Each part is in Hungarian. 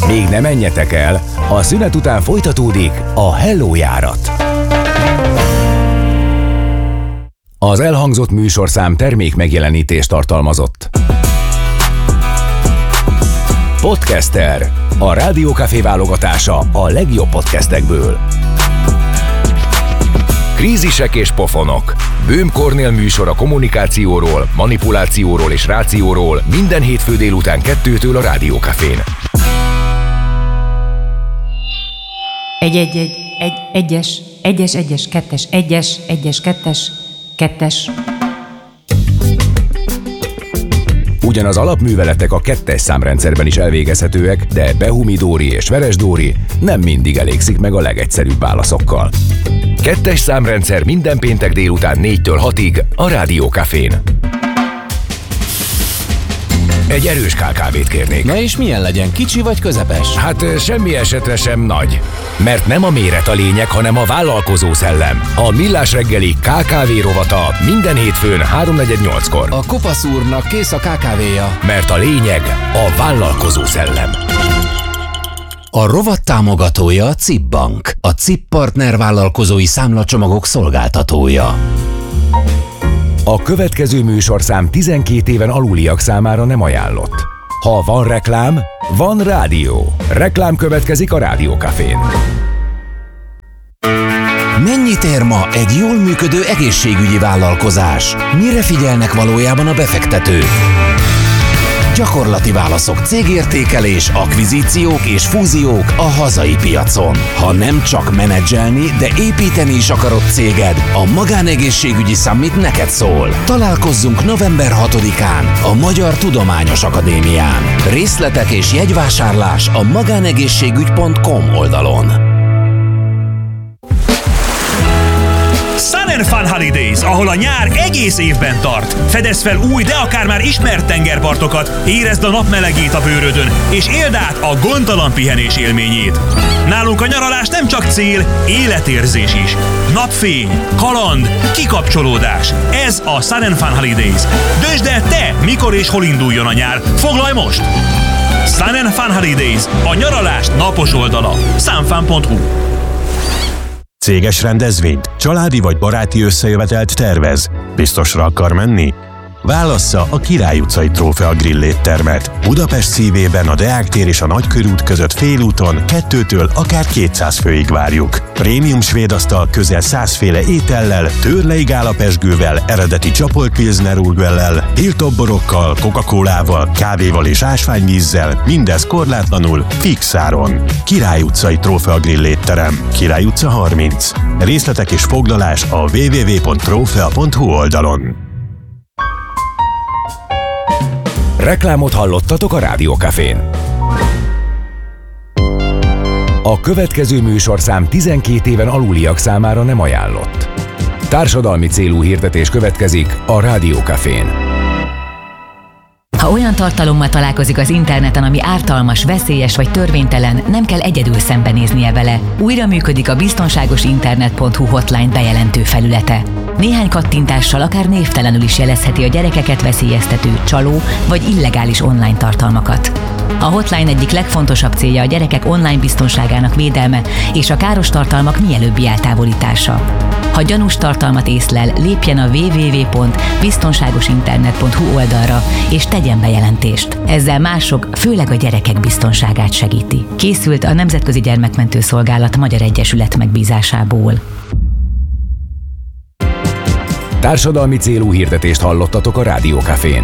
Még ne menjetek el, a szünet után folytatódik a Hello járat. Az elhangzott műsorszám termék megjelenítést tartalmazott. Podcaster, a Rádió Café válogatása a legjobb podcastekből. Krízisek és pofonok. Böhm Kornél műsor a kommunikációról, manipulációról és rációról minden hétfő délután 2-től a Rádió Cafén. Egyes, kettes. Ugyanaz alapműveletek a 2-es számrendszerben is elvégezhetőek, de Behumi Dóri és Veres Dóri nem mindig elégszik meg a legegyszerűbb válaszokkal. 2-es számrendszer minden péntek délután 4-től 6-ig a Rádió Cafén. Egy erős KKV-t kérnék. Na és milyen legyen, kicsi vagy közepes? Hát semmi esetre sem nagy. Mert nem a méret a lényeg, hanem a vállalkozó szellem. A Millás reggeli KKV rovata minden hétfőn 3:48-kor. A kopasz úrnak kész a KKV-ja. Mert a lényeg a vállalkozó szellem. A rovat támogatója a CIP Bank, a CIP Partner vállalkozói számlacsomagok szolgáltatója. A következő műsorszám 12 éven aluliak számára nem ajánlott. Ha van reklám, van rádió. Reklám következik a Rádió Cafén. Mennyit ér ma egy jól működő egészségügyi vállalkozás? Mire figyelnek valójában a befektetők? Gyakorlati válaszok, cégértékelés, akvizíciók és fúziók a hazai piacon. Ha nem csak menedzselni, de építeni is akarod céged, a Magánegészségügyi Summit neked szól. Találkozzunk november 6-án a Magyar Tudományos Akadémián. Részletek és jegyvásárlás a magánegészségügy.com oldalon. Sun & Fun Holidays, ahol a nyár egész évben tart. Fedezd fel új, de akár már ismert tengerpartokat, érezd a nap melegét a bőrödön, és éld át a gondtalan pihenés élményét. Nálunk a nyaralás nem csak cél, életérzés is. Napfény, kaland, kikapcsolódás. Ez a Sun & Fun Holidays. Döntsd el te, mikor és hol induljon a nyár. Foglalj most! Sun & Fun Holidays, a nyaralás napos oldala. sunfun.hu. Céges rendezvényt, családi vagy baráti összejövetelt tervez. Biztosra akar menni? Válassza a Király utcai Trófea Grill éttermet. Budapest szívében a Deák tér és a Nagykörút között félúton 2-től akár 200 főig várjuk. Prémium svéd asztal közel 100 féle étellel, tőrlei gálapezsgővel, eredeti csapolt pilsner urgellel, tiltott borokkal, Coca-Colával, kávéval és ásványvízzel, mindez korlátlanul, fix áron. Király utcai Trófea Grill étterem, Király utca 30. Részletek és foglalás a www.trofea.hu oldalon. Reklámot hallottatok a Rádió Cafén. A következő műsorszám 12 éven aluliak számára nem ajánlott. Társadalmi célú hirdetés következik a Rádió Cafén. Ha olyan tartalommal találkozik az interneten, ami ártalmas, veszélyes vagy törvénytelen, nem kell egyedül szembenéznie vele. Újra működik a biztonságosinternet.hu hotline bejelentő felülete. Néhány kattintással akár névtelenül is jelezheti a gyerekeket veszélyeztető, csaló vagy illegális online tartalmakat. A hotline egyik legfontosabb célja a gyerekek online biztonságának védelme és a káros tartalmak mielőbbi eltávolítása. Ha gyanús tartalmat észlel, lépjen a www.biztonságosinternet.hu oldalra és tegyen bejelentést. Ezzel mások, főleg a gyerekek biztonságát segíti. Készült a Nemzetközi Gyermekmentő Szolgálat Magyar Egyesület megbízásából. Társadalmi célú hirdetést hallottatok a Rádió Cafén.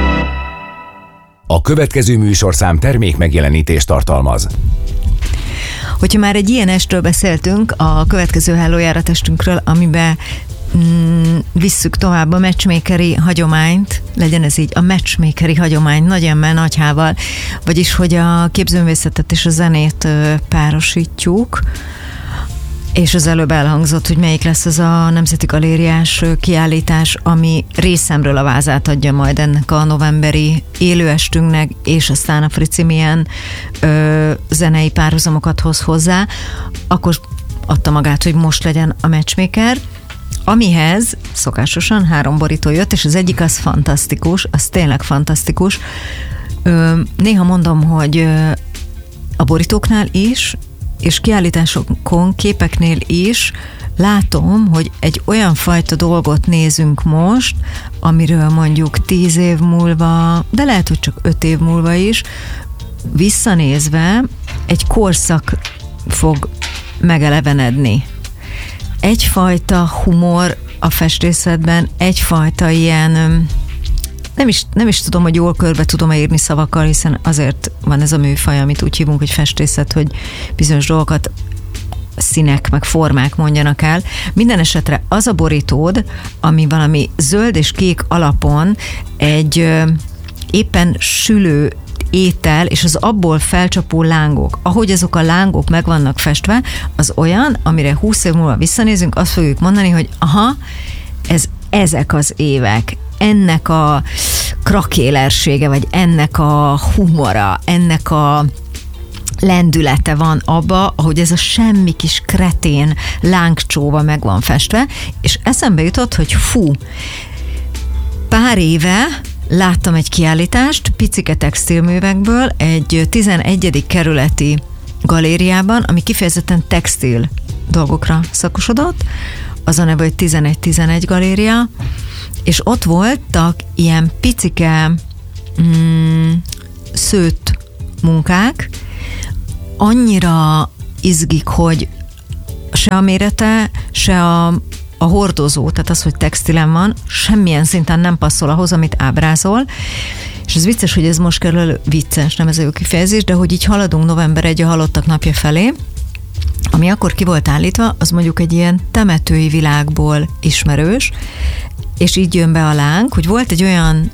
A következő műsorszám termék megjelenítést tartalmaz. Hogyha már egy ilyen estről beszéltünk, a következő Hello járatestünkről, amiben visszük tovább a matchmakeri hagyományt, legyen ez így, a matchmakeri hagyomány nagy emmel, nagy hával, vagyis hogy a képzőművészetet és a zenét párosítjuk, és az előbb elhangzott, hogy melyik lesz az a Nemzeti Galériás kiállítás, ami részemről a vázát adja majd ennek a novemberi élőestünknek, és aztán a Frici milyen zenei párhuzamokat hoz hozzá, akkor adta magát, hogy most legyen a matchmaker, amihez szokásosan 3 borító jött, és az egyik az fantasztikus, az tényleg fantasztikus. Néha mondom, hogy a borítóknál is, és kiállításokon, képeknél is látom, hogy egy olyan fajta dolgot nézünk most, amiről mondjuk 10 év múlva, de lehet, hogy csak 5 év múlva is, visszanézve egy korszak fog megelevenedni. Egyfajta humor a festészetben, egyfajta ilyen, nem is tudom, hogy jól körbe tudom írni szavakkal, hiszen azért van ez a műfaj, amit úgy hívunk, hogy festészet, hogy bizonyos dolgokat színek, meg formák mondjanak el. Minden esetre az a borítód, ami valami zöld és kék alapon egy éppen sülő étel, és az abból felcsapó lángok, ahogy azok a lángok meg vannak festve, az olyan, amire 20 év múlva visszanézünk, azt fogjuk mondani, hogy aha, ezek az évek, ennek a krakélersége, vagy ennek a humora, ennek a lendülete van abba, ahogy ez a semmi kis kretén lángcsóva meg van festve, és eszembe jutott, hogy pár éve láttam egy kiállítást picike textilművekből egy 11. kerületi galériában, ami kifejezetten textil dolgokra szakosodott, az a neve, hogy 11-11 galéria, és ott voltak ilyen picike szőtt munkák, annyira izgik, hogy se a mérete, se a hordozó, tehát az, hogy textilen van, semmilyen szinten nem passzol ahhoz, amit ábrázol, és ez vicces, hogy ez most kerül elő, vicces, nem ez a jó kifejezés, de hogy így haladunk november 1 a halottak napja felé, ami akkor ki volt állítva, az mondjuk egy ilyen temetői világból ismerős, és így jön be a láng, hogy volt egy olyan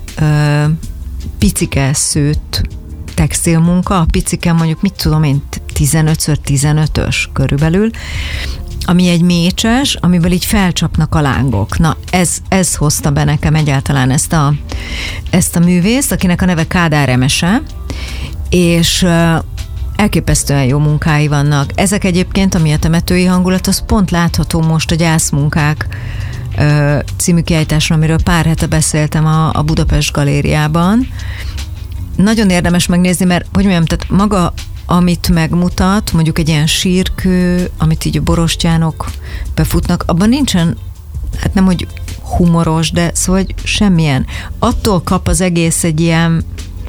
picike szőtt textilmunka, a picike mondjuk, mit tudom én, 15x15-ös körülbelül, ami egy mécses, amiből így felcsapnak a lángok. Na, ez hozta be nekem egyáltalán ezt a művészt, akinek a neve Kádár Emese, és elképesztően jó munkái vannak. Ezek egyébként, ami a temetői hangulat, az pont látható most a Gyászmunkák című kiállításon, amiről pár hete beszéltem a Budapest Galériában. Nagyon érdemes megnézni, mert hogy mondjam, tehát maga, amit megmutat, mondjuk egy ilyen sírkő, amit így a borostyánok befutnak, abban nincsen, hát nem, hogy humoros, de szóval semmilyen. Attól kap az egész egy ilyen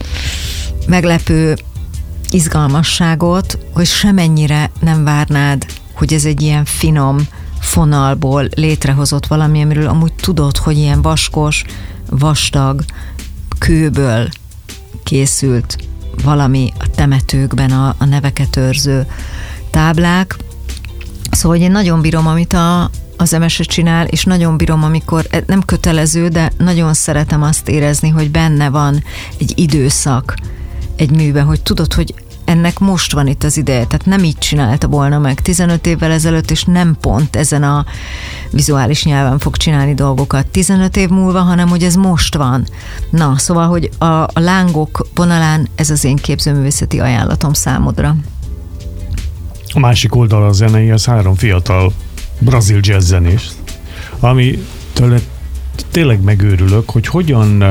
meglepő izgalmasságot, hogy semennyire nem várnád, hogy ez egy ilyen finom fonalból létrehozott valami, amiről amúgy tudod, hogy ilyen vaskos, vastag kőből készült valami a temetőkben a neveket őrző táblák. Szóval én nagyon bírom, amit az Emese csinál, és nagyon bírom, amikor nem kötelező, de nagyon szeretem azt érezni, hogy benne van egy időszak egy műben, hogy tudod, hogy ennek most van itt az ideje, tehát nem így csinálta volna meg 15 évvel ezelőtt, és nem pont ezen a vizuális nyelven fog csinálni dolgokat 15 év múlva, hanem hogy ez most van. Na, szóval, hogy a lángok vonalán ez az én képzőművészeti ajánlatom számodra. A másik oldal a zenei, az 3 fiatal brazil jazzzenés, ami tényleg megőrülök, hogy hogyan,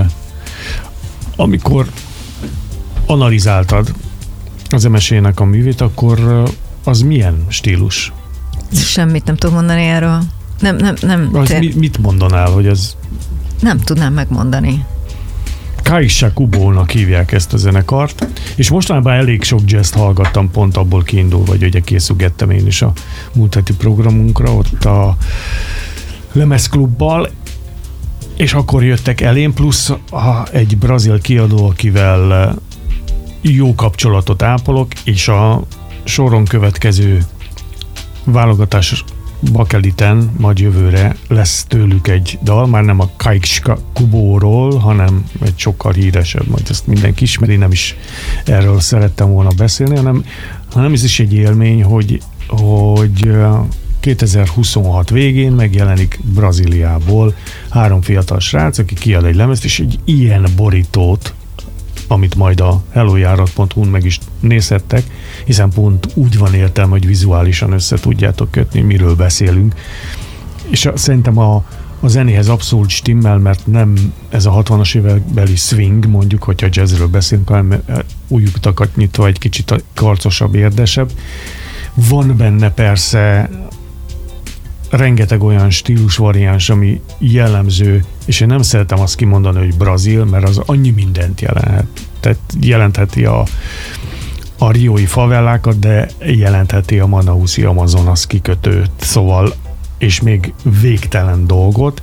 amikor analizáltad az Emesének a művét, akkor az milyen stílus? Semmit nem tudok mondani erről. Nem. Mit mondanál, hogy ez... Nem tudnám megmondani. Caixa Cubónak hívják ezt a zenekart, és mostanában elég sok jazzt hallgattam, pont abból kiindulva, hogy ugye készülgettem én is a múlt heti programunkra, ott a lemezklubbal, és akkor jöttek elém, plusz egy brazil kiadó, akivel jó kapcsolatot ápolok, és a soron következő válogatás bakeliten majd jövőre lesz tőlük egy dal, már nem a Caixa Cubóról, hanem egy sokkal híresebb, majd ezt mindenki ismeri, nem is erről szerettem volna beszélni, hanem ez is egy élmény, hogy 2026 végén megjelenik Brazíliából 3 fiatal srác, aki kiad egy lemezt, és egy ilyen borítót, amit majd a hellojárat.hu-n meg is nézhettek, hiszen pont úgy van értelme, hogy vizuálisan össze tudjátok kötni, miről beszélünk. És szerintem a zenéhez abszolút stimmel, mert nem ez a 60-as évekbeli swing, mondjuk, hogyha jazzről beszélünk, hanem új utakat nyitva, egy kicsit karcosabb, érdesebb. Van benne persze rengeteg olyan stílusvariáns, ami jellemző, és én nem szeretem azt kimondani, hogy brazil, mert az annyi mindent jelenthet. Tehát jelentheti a riói favellákat, de jelentheti a Manauszi Amazonas kikötőt, szóval, és még végtelen dolgot.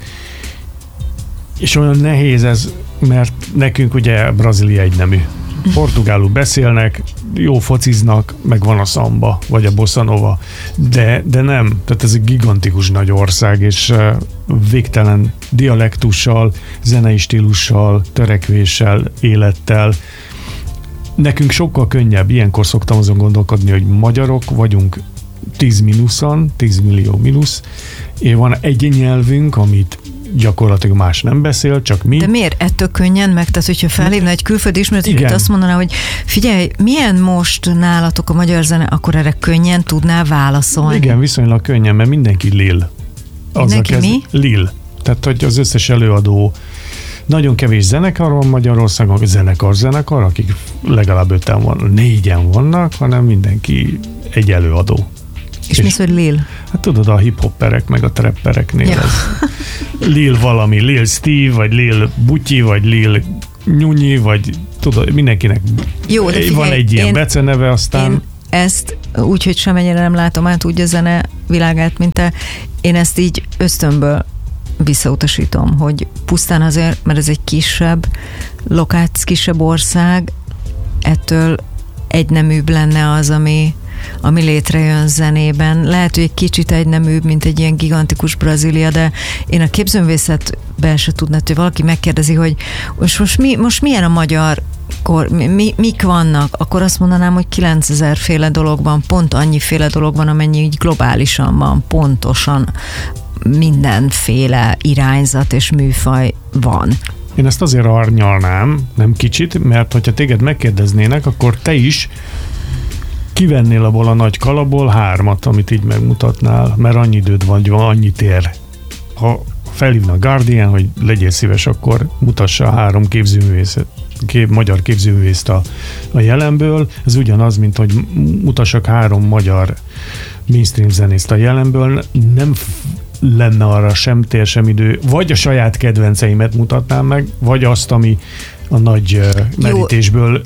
És olyan nehéz ez, mert nekünk ugye Brazília egynemű. Portugálul beszélnek, jó fociznak, meg van a szamba, vagy a bossa nova, de nem. Tehát ez egy gigantikus nagy ország, és végtelen dialektussal, zenei stílussal, törekvéssel, élettel. Nekünk sokkal könnyebb, ilyenkor szoktam azon gondolkodni, hogy magyarok vagyunk 10 millió mínusz, és van egy nyelvünk, amit gyakorlatilag más nem beszél, csak mi. De miért ettől könnyen meg? Tehát, hogyha felhívna egy külföldi ismerőt, azt mondaná, hogy figyelj, milyen most nálatok a magyar zene, akkor erre könnyen tudnál válaszolni? Igen, viszonylag könnyen, mert mindenki Lil. Mindenki mi? Lil. Tehát, hogy az összes előadó, nagyon kevés zenekar van Magyarországon, zenekar, akik legalább 5-en van, 4-en vannak, hanem mindenki egy előadó. És mi szó, hogy Lil? Hát tudod, a hip-hopperek meg a trappereknél ez. Lil valami, Lil Steve, vagy Lil Butyi, vagy Lil Nyunyi, vagy tudod, mindenkinek jó, de figyelj, van egy ilyen beceneve, aztán... Én ezt úgy, hogy semennyire nem látom át úgy a zene világát, mint te, én ezt így ösztönből visszautasítom, hogy pusztán azért, mert ez egy kisebb kisebb ország, ettől egyneműbb lenne az, ami létrejön zenében. Lehet, hogy egy kicsit egyneműbb, mint egy ilyen gigantikus Brazília, de én a képzőművészetben se tudnám, hogy valaki megkérdezi, hogy most milyen a magyar mik vannak, akkor azt mondanám, hogy 9000 féle dolog van, pont annyiféle dolog van, amennyi így globálisan van, pontosan mindenféle irányzat és műfaj van. Én ezt azért arnyalnám, nem kicsit, mert hogyha téged megkérdeznének, akkor te is kivennél abból a nagy kalapból 3, amit így megmutatnál, mert annyi időd van, annyi tér. Ha felhívna a Guardian, hogy legyél szíves, akkor mutassa a 3 magyar képzőművészt a jelenből. Ez ugyanaz, mint hogy mutassak 3 magyar mainstream zenészt a jelenből. Nem lenne arra sem tér, sem idő. Vagy a saját kedvenceimet mutatnám meg, vagy azt, ami a nagy merítésből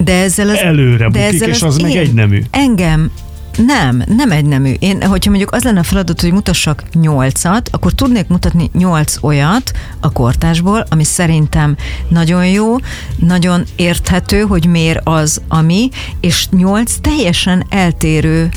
előre bukik, és az meg egynemű. Engem nem egynemű. Én, hogyha mondjuk az lenne a feladat, hogy mutassak 8-at, akkor tudnék mutatni 8 olyat a kortársból, ami szerintem nagyon jó, nagyon érthető, hogy miért az, ami, és 8 teljesen eltérő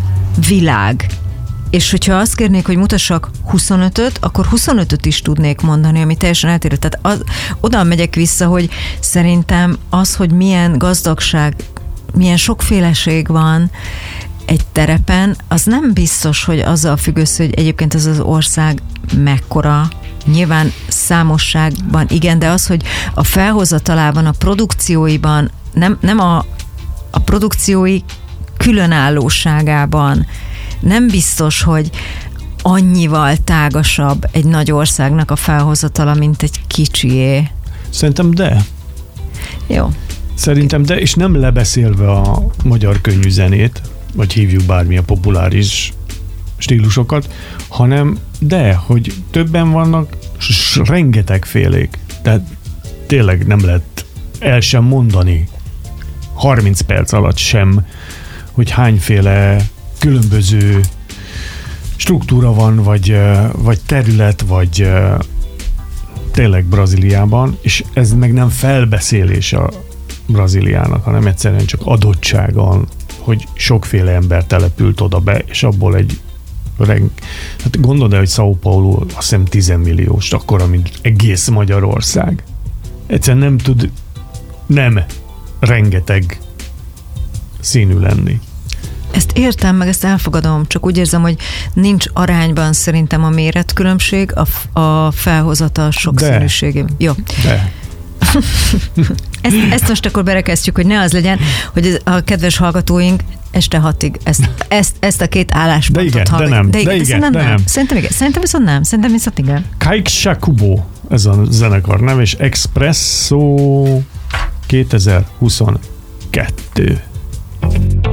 világ. És hogyha azt kérnék, hogy mutassak 25-öt, akkor 25-öt is tudnék mondani, ami teljesen eltérő. Tehát oda megyek vissza, hogy szerintem az, hogy milyen gazdagság, milyen sokféleség van egy terepen, az nem biztos, hogy azzal függ össze, hogy egyébként ez az ország mekkora. Nyilván számosságban igen, de az, hogy a felhozatalában, a produkcióiban, nem a produkciói különállóságában nem biztos, hogy annyival tágasabb egy nagy országnak a felhozatala, mint egy kicsié. Szerintem de. Jó. Szerintem de, és nem lebeszélve a magyar könnyű zenét, vagy hívjuk bármilyen populáris stílusokat, hanem de, hogy többen vannak, rengeteg félék. Tehát tényleg nem lehet el sem mondani 30 perc alatt sem, hogy hányféle különböző struktúra van, vagy terület, vagy tényleg Brazíliában, és ez meg nem felbeszélés a Brazíliának, hanem egyszerűen csak adottsága, hogy sokféle ember települt oda be, és abból hát gondold el, hogy São Paulo azt hiszem 10 milliós, akkora, mint egész Magyarország. Egyszerűen nem rengeteg színű lenni. Ezt értem, meg ezt elfogadom, csak úgy érzem, hogy nincs arányban szerintem a méretkülönbség, a felhozata sokszínűségé. Jó. De. Ezt most akkor berekeztjük, hogy ne az legyen, hogy a kedves hallgatóink este 6-ig ezt a két álláspontot hallgatják. De nem. Szerintem igen. Szerintem viszont nem. Szerintem viszont igen. Caixa Cubo, ez a zenekar neve, és Espresso 2022.